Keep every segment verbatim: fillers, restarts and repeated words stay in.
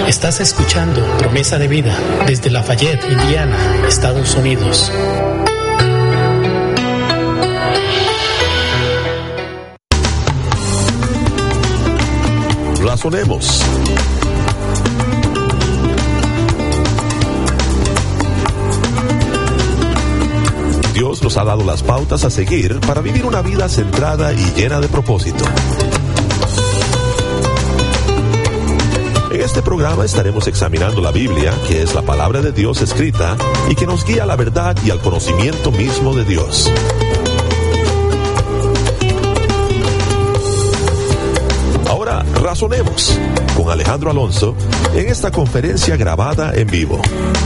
Estás escuchando Promesa de Vida desde Lafayette, Indiana, Estados Unidos. Razonemos. Dios nos ha dado las pautas a seguir para vivir una vida centrada y llena de propósito. En este programa estaremos examinando la Biblia, que es la palabra de Dios escrita y que nos guía a la verdad y al conocimiento mismo de Dios. Ahora razonemos con Alejandro Alonso en esta conferencia grabada en vivo.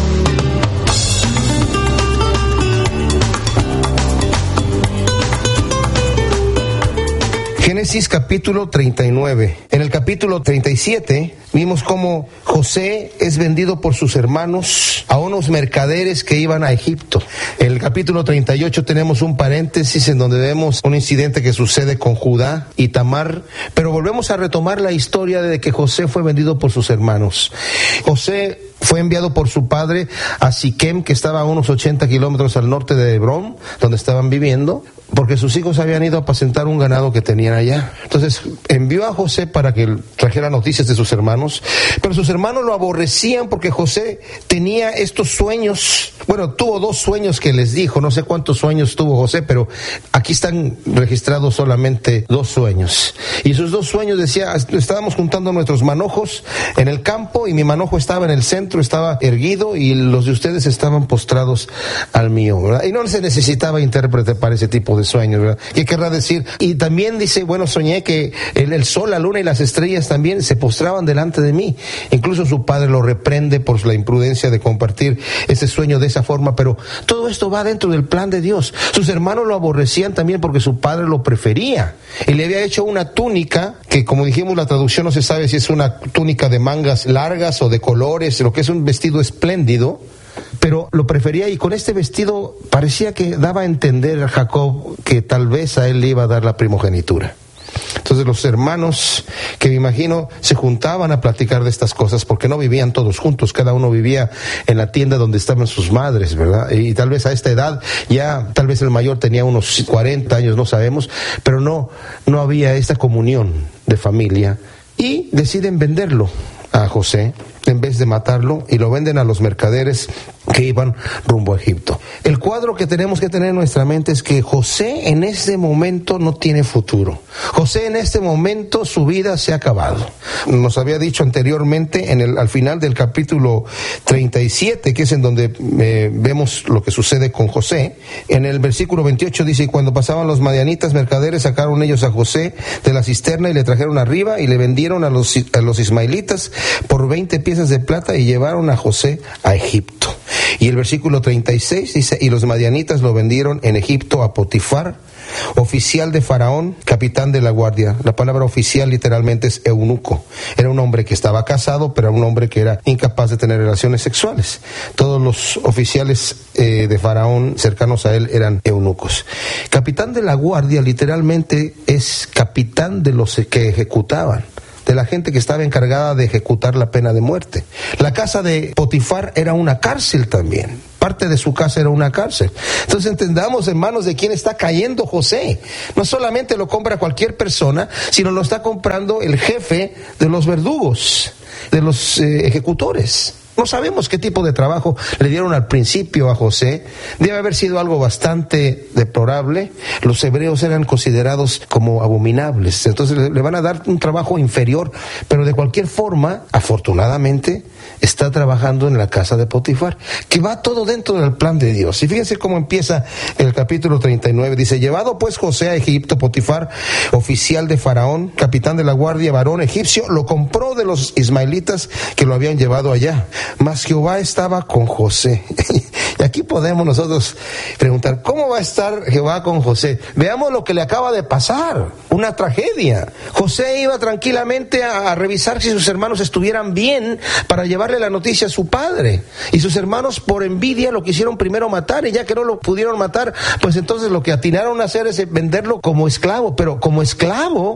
Génesis capítulo treinta y nueve. En el capítulo treinta y siete vimos cómo José es vendido por sus hermanos a unos mercaderes que iban a Egipto. En el capítulo treinta y ocho tenemos un paréntesis en donde vemos un incidente que sucede con Judá y Tamar, pero volvemos a retomar la historia de que José fue vendido por sus hermanos. José fue enviado por su padre a Siquem, que estaba a unos ochenta kilómetros al norte de Hebrón, donde estaban viviendo, porque sus hijos habían ido a apacentar un ganado que tenían allá. Entonces envió a José para que trajera noticias de sus hermanos, pero sus hermanos lo aborrecían porque José tenía estos sueños. Bueno, tuvo dos sueños que les dijo, no sé cuántos sueños tuvo José, pero aquí están registrados solamente dos sueños. Y sus dos sueños decía, estábamos juntando nuestros manojos en el campo y mi manojo estaba en el centro, estaba erguido y los de ustedes estaban postrados al mío, ¿verdad? Y no se necesitaba intérprete para ese tipo de sueños, ¿verdad? ¿Qué querrá decir? Y también dice, bueno, soñé que el, el sol, la luna y las estrellas también se postraban delante de mí. Incluso su padre lo reprende por la imprudencia de compartir ese sueño de esa forma, pero todo esto va dentro del plan de Dios. Sus hermanos lo aborrecían también porque su padre lo prefería y le había hecho una túnica que, como dijimos, la traducción no se sabe si es una túnica de mangas largas o de colores, lo que es un vestido espléndido, pero lo prefería, y con este vestido parecía que daba a entender a Jacob que tal vez a él le iba a dar la primogenitura. Entonces los hermanos, que me imagino se juntaban a platicar de estas cosas porque no vivían todos juntos, cada uno vivía en la tienda donde estaban sus madres, ¿verdad? Y tal vez a esta edad ya, tal vez el mayor tenía unos cuarenta años, no sabemos, pero no, no había esta comunión de familia y deciden venderlo a José en vez de matarlo, y lo venden a los mercaderes que iban rumbo a Egipto. El cuadro que tenemos que tener en nuestra mente es que José en este momento no tiene futuro. José en este momento su vida se ha acabado. Nos había dicho anteriormente en el, al final del capítulo treinta y siete, que es en donde eh, vemos lo que sucede con José. En el versículo veintiocho dice, y cuando pasaban los madianitas mercaderes, sacaron ellos a José de la cisterna y le trajeron arriba y le vendieron a los, a los ismaelitas por veinte piezas de plata y llevaron a José a Egipto. Y el versículo treinta y seis dice, y los madianitas lo vendieron en Egipto a Potifar, oficial de Faraón, capitán de la guardia. La palabra oficial literalmente es eunuco. Era un hombre que estaba casado, pero era un hombre que era incapaz de tener relaciones sexuales. Todos los oficiales eh, de Faraón cercanos a él eran eunucos. Capitán de la guardia literalmente es capitán de los que ejecutaban, de la gente que estaba encargada de ejecutar la pena de muerte. La casa de Potifar era una cárcel también. Parte de su casa era una cárcel. Entonces entendamos, hermanos, de quién está cayendo José. No solamente lo compra cualquier persona, sino lo está comprando el jefe de los verdugos, de los eh, ejecutores. No sabemos qué tipo de trabajo le dieron al principio a José. Debe haber sido algo bastante deplorable. Los hebreos eran considerados como abominables. Entonces le van a dar un trabajo inferior. Pero de cualquier forma, afortunadamente, está trabajando en la casa de Potifar, que va todo dentro del plan de Dios. Y fíjense cómo empieza el capítulo treinta y nueve. Dice, llevado pues José a Egipto, Potifar, oficial de Faraón, capitán de la guardia, varón egipcio, lo compró de los ismaelitas que lo habían llevado allá. Mas Jehová estaba con José. Y aquí podemos nosotros preguntar, ¿cómo va a estar Jehová con José? Veamos lo que le acaba de pasar, una tragedia. José iba tranquilamente a, a revisar si sus hermanos estuvieran bien para llevarle la noticia a su padre. Y sus hermanos, por envidia, lo quisieron primero matar, y ya que no lo pudieron matar, pues entonces lo que atinaron a hacer es venderlo como esclavo. Pero como esclavo,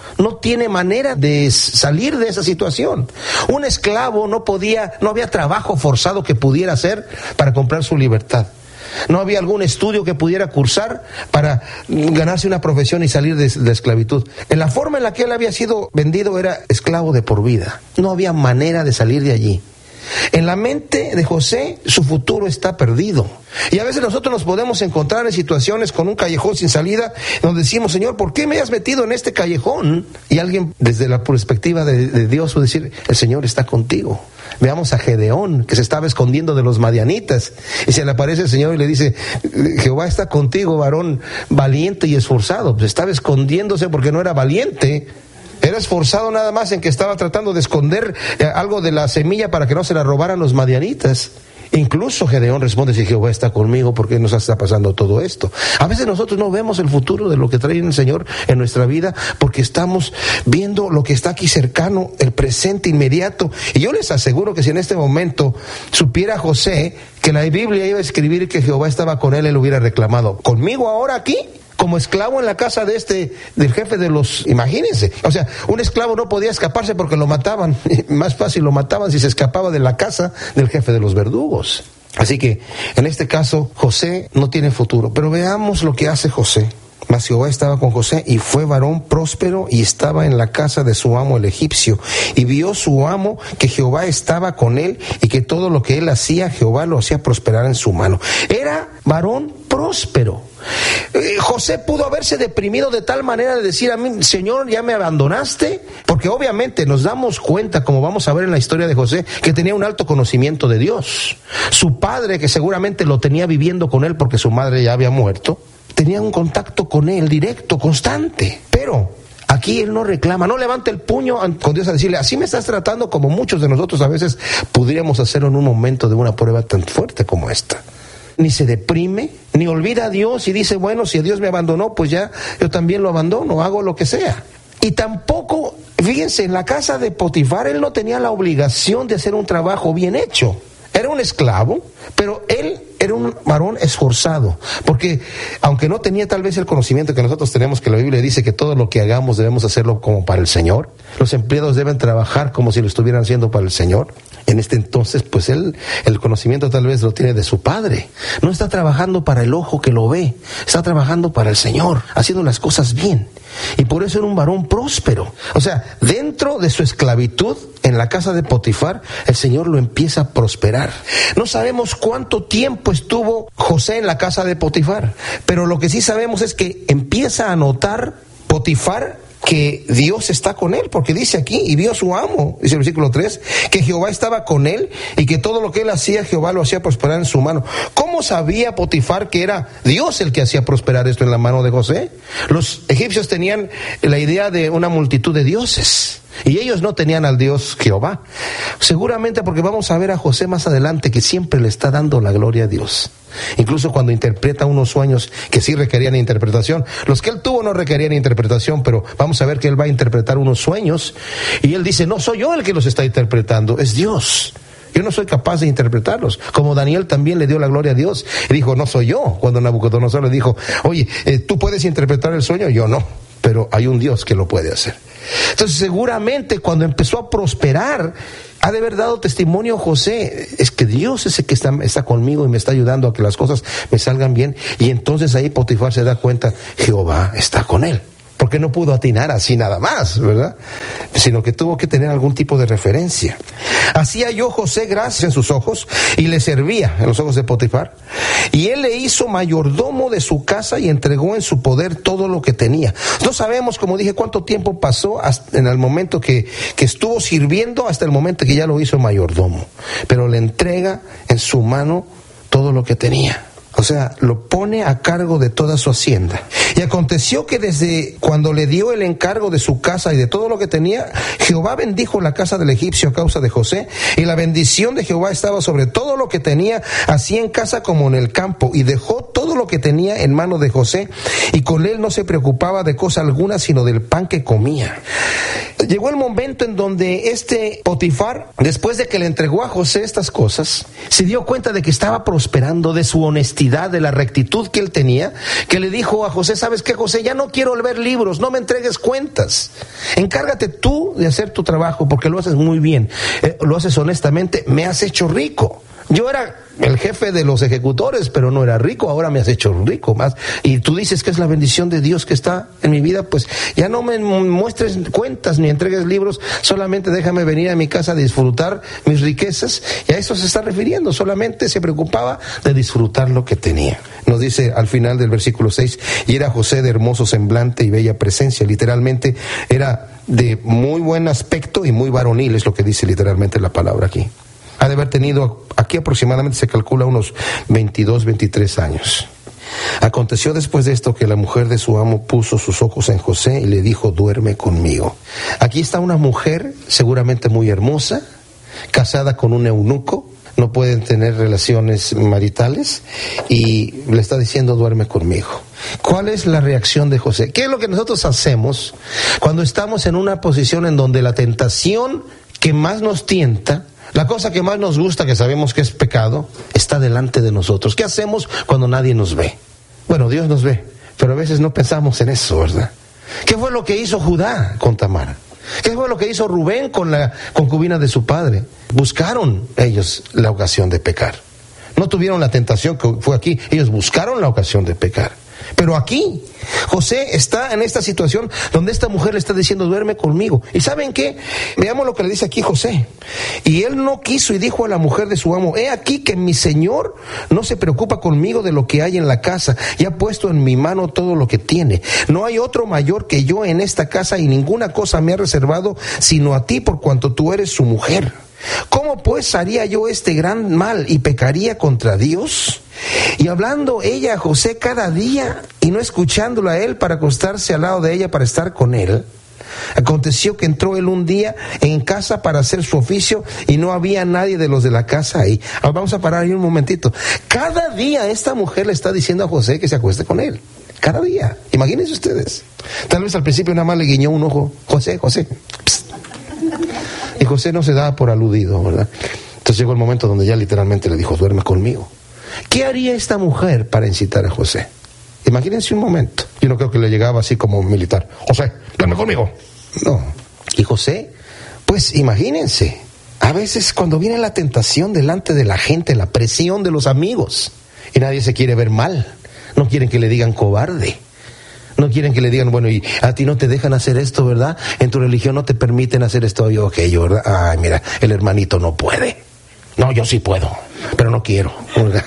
no tiene manera de salir de esa situación. Un esclavo no podía, no había trabajo forzado que pudiera hacer para comprar su libertad. No había algún estudio que pudiera cursar para ganarse una profesión y salir de la esclavitud. En la forma en la que él había sido vendido era esclavo de por vida. No había manera de salir de allí. En la mente de José, su futuro está perdido. Y a veces nosotros nos podemos encontrar en situaciones con un callejón sin salida, donde decimos, Señor, ¿por qué me has metido en este callejón? Y alguien, desde la perspectiva de, de Dios, puede decir, el Señor está contigo. Veamos a Gedeón, que se estaba escondiendo de los madianitas, y se le aparece el Señor y le dice, Jehová está contigo, varón valiente y esforzado. Pues estaba escondiéndose porque no era valiente. Era esforzado nada más en que estaba tratando de esconder eh, algo de la semilla para que no se la robaran los madianitas. Incluso Gedeón responde, si Jehová está conmigo, ¿por qué nos está pasando todo esto? A veces nosotros no vemos el futuro de lo que trae el Señor en nuestra vida, porque estamos viendo lo que está aquí cercano, el presente inmediato. Y yo les aseguro que si en este momento supiera José que la Biblia iba a escribir que Jehová estaba con él, él hubiera reclamado, ¿conmigo ahora aquí? Como esclavo en la casa de este, del jefe de los, imagínense, o sea, un esclavo no podía escaparse porque lo mataban, más fácil lo mataban si se escapaba de la casa del jefe de los verdugos. Así que, en este caso, José no tiene futuro, pero veamos lo que hace José. Mas Jehová estaba con José, y fue varón próspero, y estaba en la casa de su amo el egipcio. Y vio su amo que Jehová estaba con él, y que todo lo que él hacía, Jehová lo hacía prosperar en su mano. Era varón próspero. Eh, José pudo haberse deprimido de tal manera de decir a mí, Señor, ya me abandonaste, porque obviamente nos damos cuenta, como vamos a ver en la historia de José, que tenía un alto conocimiento de Dios. Su padre, que seguramente lo tenía viviendo con él porque su madre ya había muerto, tenía un contacto con él directo, constante. Pero aquí él no reclama, no levanta el puño con Dios a decirle, así me estás tratando, como muchos de nosotros a veces podríamos hacerlo en un momento de una prueba tan fuerte como esta. Ni se deprime, ni olvida a Dios y dice, bueno, si Dios me abandonó, pues ya yo también lo abandono, hago lo que sea. Y tampoco, fíjense, en la casa de Potifar él no tenía la obligación de hacer un trabajo bien hecho. Era un esclavo, pero él era un varón esforzado, porque aunque no tenía tal vez el conocimiento que nosotros tenemos, que la Biblia dice que todo lo que hagamos debemos hacerlo como para el Señor, los empleados deben trabajar como si lo estuvieran haciendo para el Señor. En este entonces, pues él, el conocimiento tal vez lo tiene de su padre. No está trabajando para el ojo que lo ve, está trabajando para el Señor, haciendo las cosas bien. Y por eso era un varón próspero. O sea, dentro de su esclavitud, en la casa de Potifar, el Señor lo empieza a prosperar. No sabemos cuánto tiempo estuvo José en la casa de Potifar, pero lo que sí sabemos es que empieza a notar Potifar que Dios está con él, porque dice aquí, y vio su amo, dice el versículo tres, que Jehová estaba con él, y que todo lo que él hacía, Jehová lo hacía prosperar en su mano. ¿Cómo sabía Potifar que era Dios el que hacía prosperar esto en la mano de José? Los egipcios tenían la idea de una multitud de dioses, y ellos no tenían al Dios Jehová. Seguramente porque vamos a ver a José más adelante que siempre le está dando la gloria a Dios. Incluso cuando interpreta unos sueños que sí requerían interpretación. Los que él tuvo no requerían interpretación, pero vamos a ver que él va a interpretar unos sueños y él dice, no soy yo el que los está interpretando, es Dios. Yo no soy capaz de interpretarlos. Como Daniel también le dio la gloria a Dios y dijo, no soy yo. Cuando Nabucodonosor le dijo, oye, eh, ¿tú puedes interpretar el sueño? Yo no, pero hay un Dios que lo puede hacer. Entonces seguramente cuando empezó a prosperar, ha de haber dado testimonio José, es que Dios es el que está, está conmigo y me está ayudando a que las cosas me salgan bien. Y entonces ahí Potifar se da cuenta, Jehová está con él. Porque no pudo atinar así nada más, ¿verdad? Sino que tuvo que tener algún tipo de referencia. Así halló José gracia en sus ojos y le servía en los ojos de Potifar. Y él le hizo mayordomo de su casa y entregó en su poder todo lo que tenía. No sabemos, como dije, cuánto tiempo pasó hasta en el momento que, que estuvo sirviendo hasta el momento que ya lo hizo mayordomo. Pero le entrega en su mano todo lo que tenía. O sea, lo pone a cargo de toda su hacienda. Y aconteció que desde cuando le dio el encargo de su casa y de todo lo que tenía, Jehová bendijo la casa del egipcio a causa de José, y la bendición de Jehová estaba sobre todo lo que tenía, así en casa como en el campo, y dejó todo todo lo que tenía en mano de José, y con él no se preocupaba de cosa alguna, sino del pan que comía. Llegó el momento en donde este Potifar, después de que le entregó a José estas cosas, se dio cuenta de que estaba prosperando, de su honestidad, de la rectitud que él tenía, que le dijo a José: ¿sabes qué, José? Ya no quiero ver libros, no me entregues cuentas. Encárgate tú de hacer tu trabajo, porque lo haces muy bien, eh, lo haces honestamente, me has hecho rico. Yo era el jefe de los ejecutores, pero no era rico, ahora me has hecho rico más. Y tú dices que es la bendición de Dios que está en mi vida, pues ya no me muestres cuentas ni entregues libros, solamente déjame venir a mi casa a disfrutar mis riquezas. Y a eso se está refiriendo, solamente se preocupaba de disfrutar lo que tenía. Nos dice al final del versículo seis: y era José de hermoso semblante y bella presencia. Literalmente era de muy buen aspecto y muy varonil, es lo que dice literalmente la palabra aquí. Ha de haber tenido, aquí aproximadamente se calcula, unos veintidós, veintitrés años. Aconteció después de esto que la mujer de su amo puso sus ojos en José y le dijo: duerme conmigo. Aquí está una mujer seguramente muy hermosa, casada con un eunuco, no pueden tener relaciones maritales, y le está diciendo: duerme conmigo. ¿Cuál es la reacción de José? ¿Qué es lo que nosotros hacemos cuando estamos en una posición en donde la tentación que más nos tienta, la cosa que más nos gusta, que sabemos que es pecado, está delante de nosotros? ¿Qué hacemos cuando nadie nos ve? Bueno, Dios nos ve, pero a veces no pensamos en eso, ¿verdad? ¿Qué fue lo que hizo Judá con Tamar? ¿Qué fue lo que hizo Rubén con la concubina de su padre? Buscaron ellos la ocasión de pecar. No tuvieron la tentación que fue aquí, ellos buscaron la ocasión de pecar. Pero aquí José está en esta situación donde esta mujer le está diciendo: duerme conmigo. ¿Y saben qué? Veamos lo que le dice aquí José. Y él no quiso y dijo a la mujer de su amo: he aquí que mi señor no se preocupa conmigo de lo que hay en la casa, y ha puesto en mi mano todo lo que tiene. No hay otro mayor que yo en esta casa, y ninguna cosa me ha reservado sino a ti, por cuanto tú eres su mujer. ¿Cómo pues haría yo este gran mal y pecaría contra Dios? Y hablando ella a José cada día, y no escuchándolo a él para acostarse al lado de ella para estar con él, aconteció que entró él un día en casa para hacer su oficio, y no había nadie de los de la casa ahí. Ahora vamos a parar ahí un momentito. Cada día esta mujer le está diciendo a José que se acueste con él. Cada día. Imagínense ustedes. Tal vez al principio nada más le guiñó un ojo: José, José, psst. Y José no se daba por aludido, ¿verdad? Entonces llegó el momento donde ya literalmente le dijo: duerme conmigo. ¿Qué haría esta mujer para incitar a José? Imagínense un momento. Yo no creo que le llegaba así como militar: José, duerme conmigo. No. Y José, pues imagínense, a veces cuando viene la tentación delante de la gente, la presión de los amigos, y nadie se quiere ver mal, no quieren que le digan cobarde, no quieren que le digan: bueno, y a ti no te dejan hacer esto, ¿verdad? En tu religión no te permiten hacer esto. Yo, ok, yo, ¿verdad? Ay, mira, el hermanito no puede. No, yo sí puedo, pero no quiero, ¿verdad?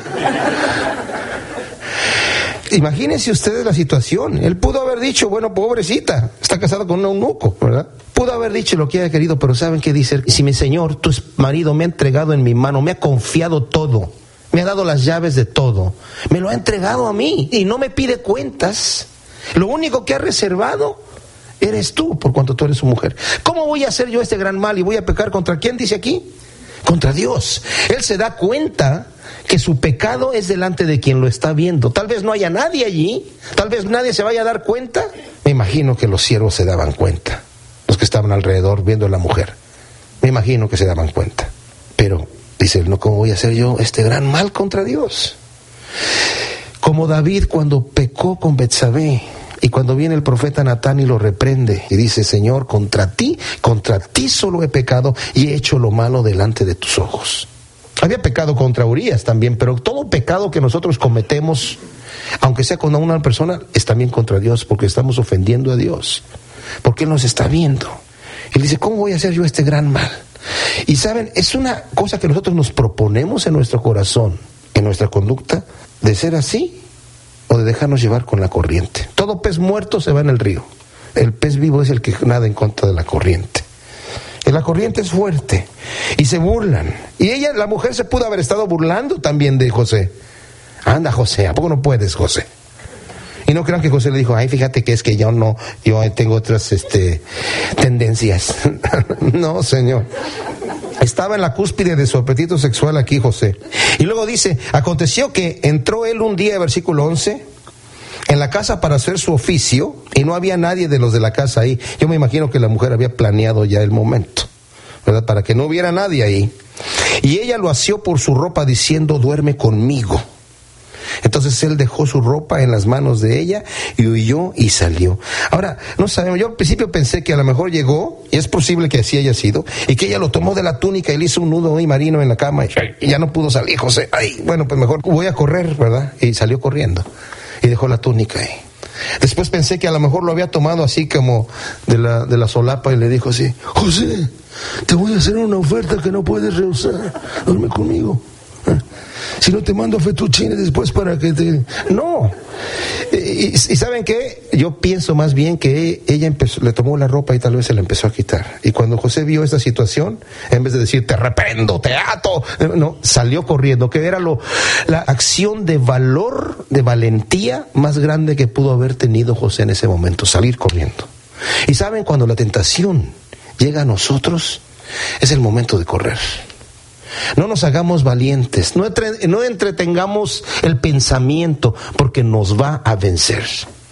Imagínense ustedes la situación. Él pudo haber dicho: bueno, pobrecita, está casado con un eunuco, ¿verdad? Pudo haber dicho lo que haya querido, pero ¿saben qué dice? Si mi señor, tu marido, me ha entregado en mi mano, me ha confiado todo, me ha dado las llaves de todo, me lo ha entregado a mí y no me pide cuentas, lo único que ha reservado eres tú, por cuanto tú eres su mujer. ¿Cómo voy a hacer yo este gran mal y voy a pecar contra quién dice aquí? Contra Dios. Él se da cuenta que su pecado es delante de quien lo está viendo. Tal vez no haya nadie allí, tal vez nadie se vaya a dar cuenta. Me imagino que los siervos se daban cuenta, los que estaban alrededor viendo a la mujer. Me imagino que se daban cuenta. Pero dice él: no, ¿cómo voy a hacer yo este gran mal contra Dios? Como David cuando pecó con Betsabé, y cuando viene el profeta Natán y lo reprende y dice: Señor, contra ti, contra ti solo he pecado y he hecho lo malo delante de tus ojos. Había pecado contra Urías también, pero todo pecado que nosotros cometemos, aunque sea con una persona, es también contra Dios, porque estamos ofendiendo a Dios, porque Él nos está viendo. Él dice: ¿cómo voy a hacer yo este gran mal? Y saben, es una cosa que nosotros nos proponemos en nuestro corazón, en nuestra conducta, de ser así, o de dejarnos llevar con la corriente. Todo pez muerto se va en el río. El pez vivo es el que nada en contra de la corriente. Y la corriente es fuerte, y se burlan. Y ella, la mujer, se pudo haber estado burlando también de José. Anda, José, ¿a poco no puedes, José? Y Y no crean que José le dijo, ay, fíjate que es que yo no, yo tengo otras este, tendencias. No, Señor. Estaba en la cúspide de su apetito sexual aquí José. Y luego dice, aconteció que entró él un día, versículo once, en la casa para hacer su oficio, y no había nadie de los de la casa ahí. Yo me imagino que la mujer había planeado ya el momento, ¿verdad? Para que no hubiera nadie ahí. Y ella lo asió por su ropa diciendo, duerme conmigo. Entonces él dejó su ropa en las manos de ella y huyó y salió. Ahora, no sabemos, yo al principio pensé que a lo mejor llegó, y es posible que así haya sido, y que ella lo tomó de la túnica y le hizo un nudo muy marino en la cama, y ya no pudo salir José. Ay, bueno, pues mejor voy a correr, ¿verdad? Y salió corriendo y dejó la túnica ahí. Después pensé que a lo mejor lo había tomado así como de la, de la solapa y le dijo así, José, te voy a hacer una oferta que no puedes rehusar, duerme conmigo. ¿Eh? Si no te mando fettuccine después para que te... No. Y, y, y ¿saben qué? Yo pienso más bien que ella empezó, le tomó la ropa y tal vez se la empezó a quitar. Y cuando José vio esta situación, en vez de decir, te reprendo, te ato, no, salió corriendo, que era lo, la acción de valor, de valentía más grande que pudo haber tenido José en ese momento, salir corriendo. Y ¿saben? Cuando la tentación llega a nosotros, es el momento de correr. No nos hagamos valientes, no, entre, no entretengamos el pensamiento, porque nos va a vencer.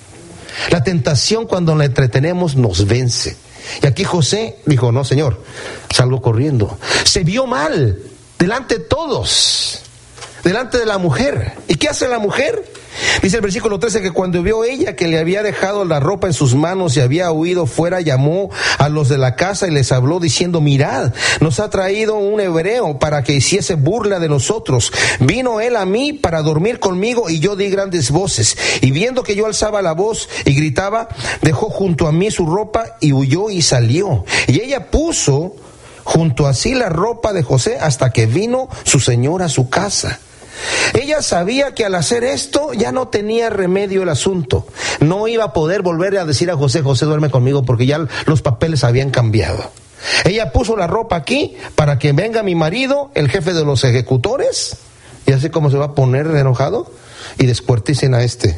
La tentación, cuando la entretenemos, nos vence. Y aquí José dijo, no, Señor, salgo corriendo. Se vio mal delante de todos, delante de la mujer. ¿Y qué hace la mujer? Dice el versículo trece que cuando vio ella que le había dejado la ropa en sus manos y había huido fuera, llamó a los de la casa y les habló diciendo, mirad, nos ha traído un hebreo para que hiciese burla de nosotros. Vino él a mí para dormir conmigo y yo di grandes voces. Y viendo que yo alzaba la voz y gritaba, dejó junto a mí su ropa y huyó y salió. Y ella puso junto a sí la ropa de José hasta que vino su señor a su casa. Ella sabía que al hacer esto ya no tenía remedio el asunto. No iba a poder volver a decir a José, José, duerme conmigo, porque ya los papeles habían cambiado. Ella puso la ropa aquí para que venga mi marido, el jefe de los ejecutores, y así como se va a poner enojado, y descuarticen a este.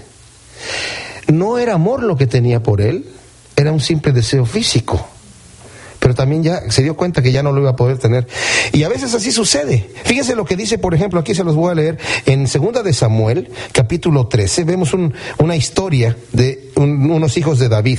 No era amor lo que tenía por él, era un simple deseo físico. Pero también ya se dio cuenta que ya no lo iba a poder tener. Y a veces así sucede. Fíjense lo que dice, por ejemplo, aquí se los voy a leer, en Segunda de Samuel, capítulo trece, vemos un, una historia de un, unos hijos de David,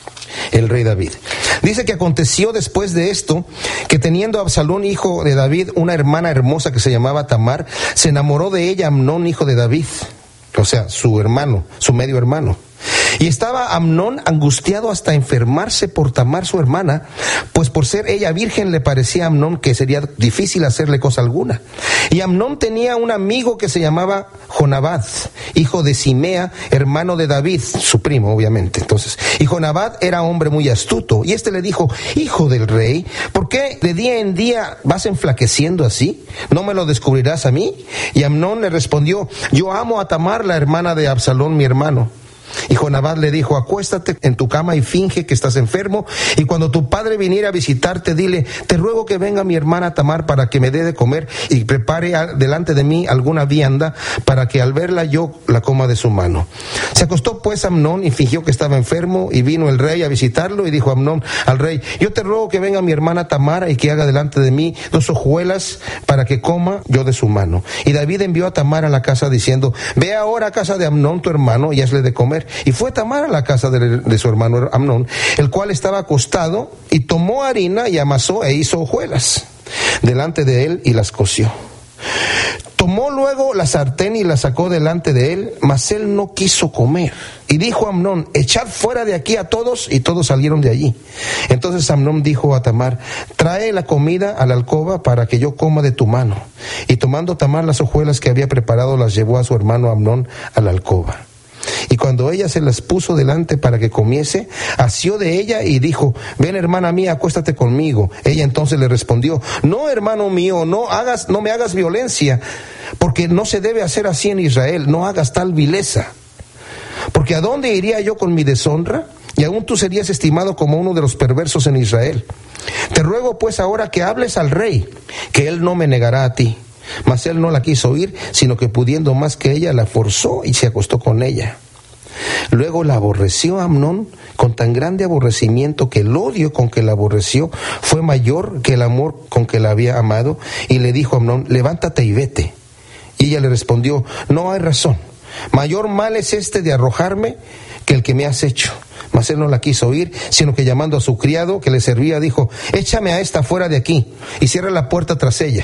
el rey David. Dice que aconteció después de esto, que teniendo Absalón, hijo de David, una hermana hermosa que se llamaba Tamar, se enamoró de ella Amnón, hijo de David, o sea, su hermano, su medio hermano. Y estaba Amnón angustiado hasta enfermarse por Tamar su hermana, pues por ser ella virgen le parecía a Amnón que sería difícil hacerle cosa alguna. Y Amnón tenía un amigo que se llamaba Jonabad, hijo de Simea, hermano de David, su primo obviamente. Entonces, y Jonabad era hombre muy astuto, y este le dijo, hijo del rey, ¿por qué de día en día vas enflaqueciendo así? ¿No me lo descubrirás a mí? Y Amnón le respondió, yo amo a Tamar, la hermana de Absalón, mi hermano. Y Jonabad le dijo, acuéstate en tu cama y finge que estás enfermo, y cuando tu padre viniera a visitarte, dile, te ruego que venga mi hermana Tamar para que me dé de comer y prepare delante de mí alguna vianda para que al verla yo la coma de su mano. Se acostó pues Amnón y fingió que estaba enfermo, y vino el rey a visitarlo, y dijo Amnón al rey, yo te ruego que venga mi hermana Tamar y que haga delante de mí dos hojuelas para que coma yo de su mano. Y David envió a Tamar a la casa diciendo, ve ahora a casa de Amnón tu hermano y hazle de comer. Y fue Tamar a la casa de, de su hermano Amnón, el cual estaba acostado, y tomó harina y amasó e hizo hojuelas delante de él y las coció. Tomó luego la sartén y la sacó delante de él, mas él no quiso comer. Y dijo a Amnón, echad fuera de aquí a todos, y todos salieron de allí. Entonces Amnón dijo a Tamar, trae la comida a la alcoba para que yo coma de tu mano. Y tomando Tamar las hojuelas que había preparado, las llevó a su hermano Amnón a la alcoba. Y cuando ella se las puso delante para que comiese, asió de ella y dijo, ven hermana mía, acuéstate conmigo. Ella entonces le respondió, no hermano mío, no hagas, no me hagas violencia, porque no se debe hacer así en Israel, no hagas tal vileza. Porque ¿a dónde iría yo con mi deshonra? Y aún tú serías estimado como uno de los perversos en Israel. Te ruego pues ahora que hables al rey, que él no me negará a ti. Mas él no la quiso oír, sino que pudiendo más que ella, la forzó y se acostó con ella. Luego la aborreció Amnón con tan grande aborrecimiento que el odio con que la aborreció fue mayor que el amor con que la había amado, y le dijo a Amnón: levántate y vete. Y ella le respondió: no hay razón. Mayor mal es este de arrojarme que el que me has hecho. Mas él no la quiso oír, sino que llamando a su criado que le servía, dijo: échame a esta fuera de aquí, y cierra la puerta tras ella.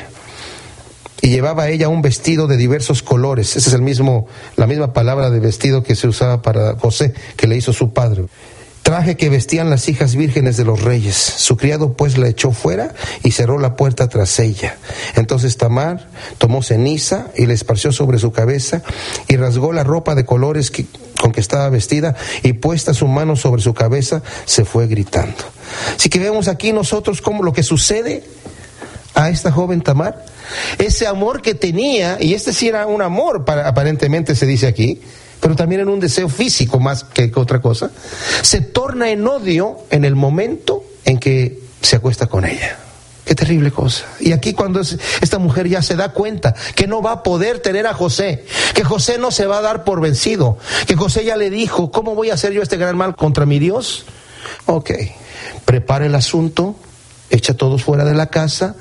Y llevaba ella un vestido de diversos colores. Esa es el mismo, la misma palabra de vestido que se usaba para José, que le hizo su padre. Traje que vestían las hijas vírgenes de los reyes. Su criado pues la echó fuera y cerró la puerta tras ella. Entonces Tamar tomó ceniza y la esparció sobre su cabeza, y rasgó la ropa de colores que, con que estaba vestida, y puesta su mano sobre su cabeza, se fue gritando. Así que vemos aquí nosotros cómo lo que sucede a esta joven Tamar, ese amor que tenía, y este sí era un amor, para, aparentemente se dice aquí, pero también en un deseo físico más que otra cosa, se torna en odio en el momento en que se acuesta con ella. Qué terrible cosa. Y aquí cuando es, esta mujer ya se da cuenta que no va a poder tener a José, que José no se va a dar por vencido, que José ya le dijo: ¿cómo voy a hacer yo este gran mal contra mi Dios? Ok, prepara el asunto, echa a todos fuera de la casa,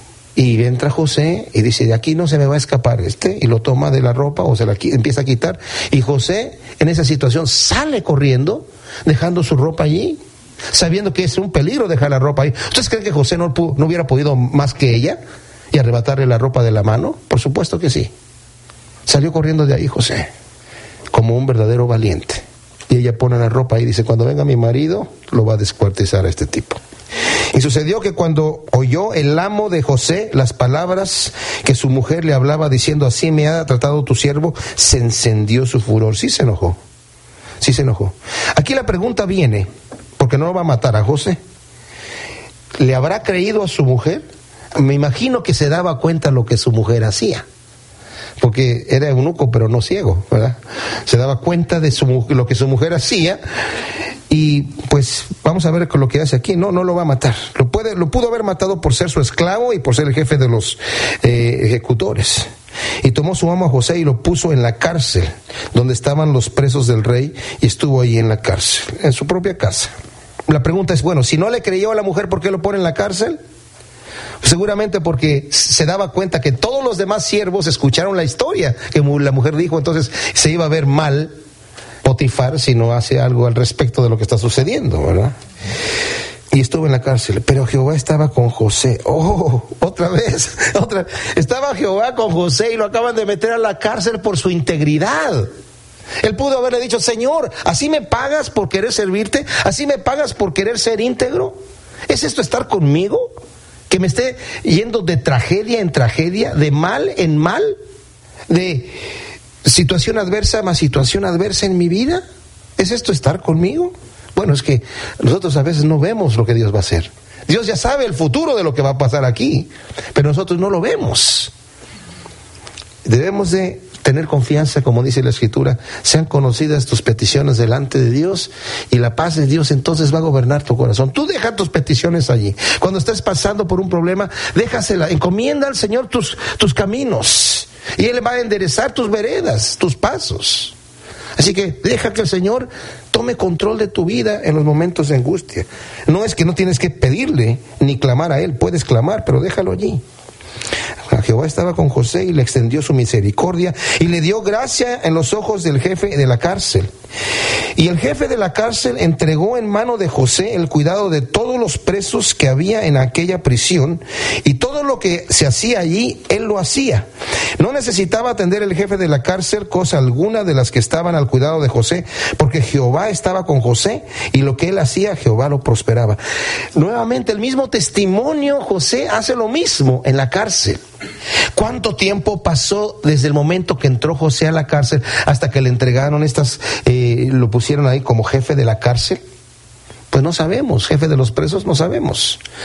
y entra José y dice: de aquí no se me va a escapar este, y lo toma de la ropa o se la empieza a quitar, y José en esa situación sale corriendo dejando su ropa allí, sabiendo que es un peligro dejar la ropa ahí. ¿Ustedes creen que José no, pudo, no hubiera podido más que ella y arrebatarle la ropa de la mano? Por supuesto que sí. Salió corriendo de ahí José como un verdadero valiente, y ella pone la ropa ahí y dice: cuando venga mi marido lo va a descuartizar a este tipo. Y sucedió que cuando oyó el amo de José las palabras que su mujer le hablaba diciendo: así me ha tratado tu siervo, se encendió su furor. Sí se enojó, sí se enojó. Aquí la pregunta viene, porque no lo va a matar a José. ¿Le habrá creído a su mujer? Me imagino que se daba cuenta lo que su mujer hacía, porque era eunuco pero no ciego, ¿verdad? Se daba cuenta de su, lo que su mujer hacía. Y pues vamos a ver con lo que hace aquí. No, no lo va a matar. Lo puede, lo pudo haber matado por ser su esclavo y por ser el jefe de los eh, ejecutores. Y tomó su amo a José y lo puso en la cárcel, donde estaban los presos del rey, y estuvo ahí en la cárcel, en su propia casa. La pregunta es, bueno, si no le creyó a la mujer, ¿por qué lo pone en la cárcel? Seguramente porque se daba cuenta que todos los demás siervos escucharon la historia que la mujer dijo, entonces se iba a ver mal Potifar si no hace algo al respecto de lo que está sucediendo, ¿verdad? Y estuvo en la cárcel, pero Jehová estaba con José. Oh, otra vez, otra. Estaba Jehová con José y lo acaban de meter a la cárcel por su integridad. Él pudo haberle dicho: Señor, ¿así me pagas por querer servirte? ¿Así me pagas por querer ser íntegro? ¿Es esto estar conmigo? ¿Que me esté yendo de tragedia en tragedia, de mal en mal, de situación adversa más situación adversa en mi vida? ¿Es esto estar conmigo? Bueno, es que nosotros a veces no vemos lo que Dios va a hacer. Dios ya sabe el futuro de lo que va a pasar aquí, pero nosotros no lo vemos. Debemos de tener confianza, como dice la Escritura: sean conocidas tus peticiones delante de Dios, y la paz de Dios entonces va a gobernar tu corazón. Tú deja tus peticiones allí. Cuando estés pasando por un problema, déjasela, encomienda al Señor tus, tus caminos, y Él va a enderezar tus veredas, tus pasos. Así que deja que el Señor tome control de tu vida en los momentos de angustia. No es que no tienes que pedirle ni clamar a Él, puedes clamar, pero déjalo allí. Jehová estaba con José y le extendió su misericordia y le dio gracia en los ojos del jefe de la cárcel. Y el jefe de la cárcel entregó en mano de José el cuidado de todos los presos que había en aquella prisión, y todo lo que se hacía allí, él lo hacía. No necesitaba atender el jefe de la cárcel cosa alguna de las que estaban al cuidado de José, porque Jehová estaba con José, y lo que él hacía, Jehová lo prosperaba. Nuevamente, el mismo testimonio, José hace lo mismo en la cárcel. ¿Cuánto tiempo pasó desde el momento que entró José a la cárcel hasta que le entregaron estas, eh, lo pusieron ahí como jefe de la cárcel? Pues no sabemos, jefe de los presos no sabemos.